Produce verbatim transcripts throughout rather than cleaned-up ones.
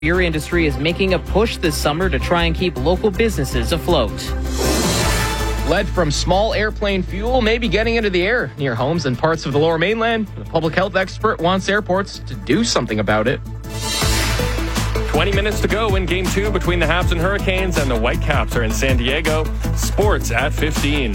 Beer industry is making a push this summer to try and keep local businesses afloat. Lead from small airplane fuel may be getting into the air near homes and parts of the Lower Mainland. The public health expert wants airports to do something about it. twenty minutes to go in Game two between the Habs and Hurricanes, and the Whitecaps are in San Diego. Sports at fifteen.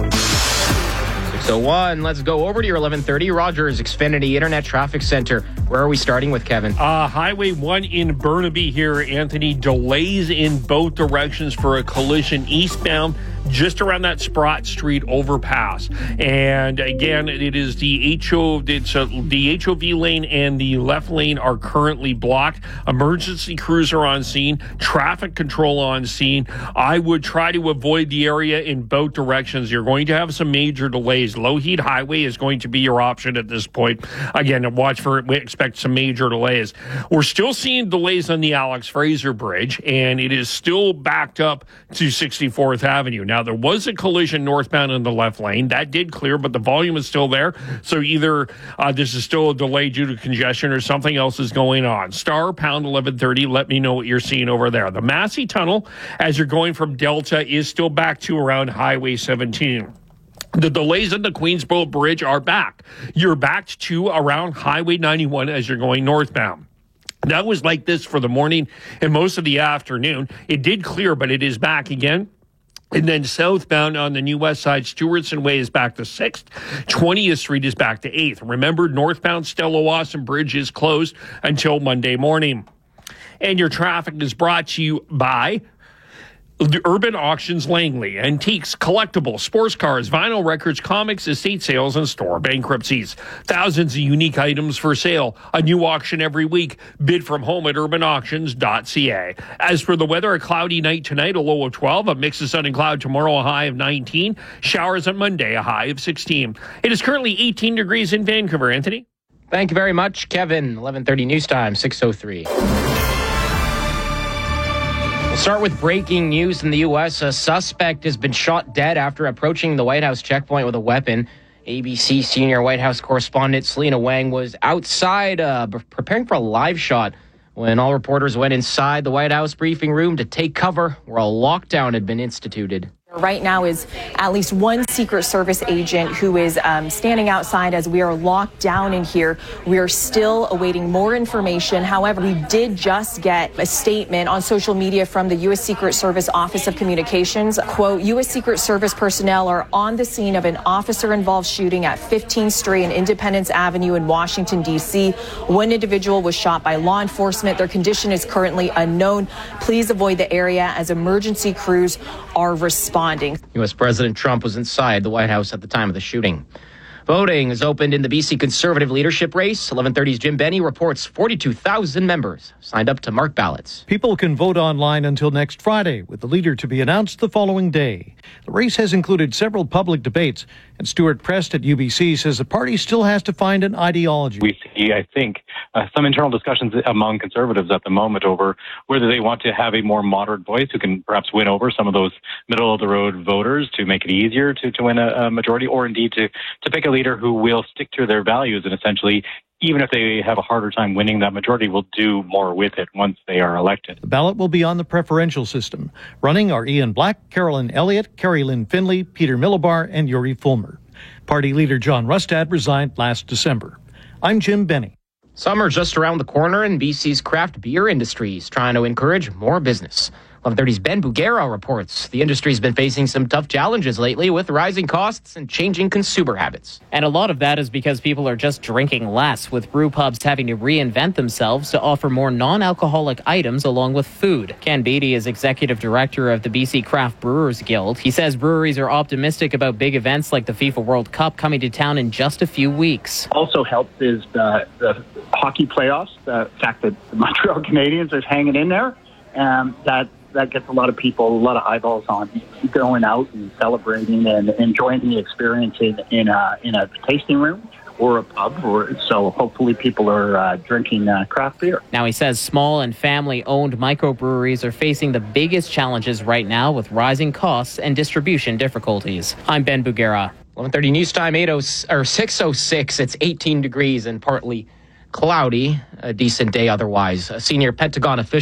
six oh one, let's go over to your eleven thirty Rogers Xfinity Internet Traffic Center. Where are we starting with, Kevin? Uh, Highway one in Burnaby here, Anthony. Delays in both directions for a collision eastbound just around that Sprott Street overpass. And again, it is the H O, it's a, the H O V lane and the left lane are currently blocked. Emergency crews are on scene, traffic control on scene. I would try to avoid the area in both directions. You're going to have some major delays. Lougheed Highway is going to be your option at this point. Again, watch for it. We expect some major delays. We're still seeing delays on the Alex Fraser Bridge, and it is still backed up to sixty-fourth Avenue. Now, there was a collision northbound in the left lane. That did clear, but the volume is still there. So either uh, this is still a delay due to congestion or something else is going on. Star, pound eleven thirty, let me know what you're seeing over there. The Massey Tunnel, as you're going from Delta, is still back to around Highway seventeen. The delays on the Queensboro Bridge are back. You're back to around Highway ninety-one as you're going northbound. That was like this for the morning and most of the afternoon. It did clear, but it is back again. And then southbound on the New West Side, Stewartson Way is back to sixth. twentieth Street is back to eighth. Remember, northbound Stella Wasson Bridge is closed until Monday morning. And your traffic is brought to you by the Urban Auctions Langley, antiques, collectibles, sports cars, vinyl records, comics, estate sales, and store bankruptcies. Thousands of unique items for sale. A new auction every week. Bid from home at urban auctions dot c a. As for the weather, a cloudy night tonight, a low of twelve. A mix of sun and cloud tomorrow, a high of nineteen. Showers on Monday, a high of sixteen. It is currently eighteen degrees in Vancouver. Anthony? Thank you very much, Kevin. eleven thirty news time, six oh three. We'll start with breaking news in the U S. A suspect has been shot dead after approaching the White House checkpoint with a weapon. A B C senior White House correspondent Selena Wang was outside uh, preparing for a live shot when all reporters went inside the White House briefing room to take cover where a lockdown had been instituted. Right now is at least one Secret Service agent who is um, standing outside as we are locked down in here. We are still awaiting more information. However, we did just get a statement on social media from the U S Secret Service Office of Communications. Quote, U S Secret Service personnel are on the scene of an officer-involved shooting at fifteenth Street and Independence Avenue in Washington, D C. One individual was shot by law enforcement. Their condition is currently unknown. Please avoid the area as emergency crews are responding. U S President Trump was inside the White House at the time of the shooting. Voting is opened in the B C Conservative leadership race. eleven thirty's Jim Benny reports forty-two thousand members signed up to mark ballots. People can vote online until next Friday, with the leader to be announced the following day. The race has included several public debates, and Stuart Prest at U B C says the party still has to find an ideology. We see, I think, uh, some internal discussions among Conservatives at the moment over whether they want to have a more moderate voice who can perhaps win over some of those middle-of-the-road voters to make it easier to, to win a, a majority, or indeed to, to pick a leader who will stick to their values and essentially, even if they have a harder time winning that majority, will do more with it once they are elected. The ballot will be on the preferential system. Running are Ian Black, Carolyn Elliott, Carrie Lynn Finley, Peter Millibar, and Yuri Fulmer. Party leader John Rustad resigned last December. I'm Jim Benny. Summer just around the corner, and B C's craft beer industry is trying to encourage more business. eleven thirty's Ben Bugera reports the industry's been facing some tough challenges lately with rising costs and changing consumer habits. And a lot of that is because people are just drinking less, with brew pubs having to reinvent themselves to offer more non-alcoholic items along with food. Ken Beatty is executive director of the B C Craft Brewers Guild. He says breweries are optimistic about big events like the FIFA World Cup coming to town in just a few weeks. Also helps is the, the hockey playoffs, the fact that the Montreal Canadiens are hanging in there, and that that gets a lot of people, a lot of eyeballs on going out and celebrating and enjoying the experience in, in, a, in a tasting room or a pub. Or, so hopefully people are uh, drinking uh, craft beer. Now, he says small and family-owned microbreweries are facing the biggest challenges right now with rising costs and distribution difficulties. I'm Ben Bugera. eleven thirty news time, eight oh, or six oh six. It's eighteen degrees and partly cloudy, a decent day otherwise. A senior Pentagon official